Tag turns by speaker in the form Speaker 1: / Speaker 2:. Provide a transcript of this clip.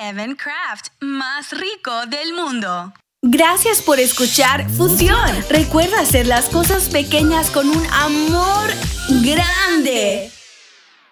Speaker 1: Evan Craft, más rico del mundo.
Speaker 2: Gracias por escuchar Fusión. Recuerda hacer las cosas pequeñas con un amor grande.